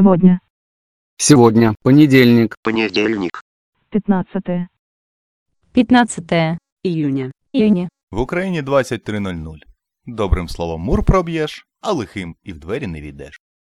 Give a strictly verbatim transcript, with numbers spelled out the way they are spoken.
Сегодня. Сегодня понедельник. Понедельник. пятнадцатое. пятнадцатое Июня. июня. В Україні двадцять три нуль нуль. Добрим словом мур проб'єш, а лихим і в двері не війдеш.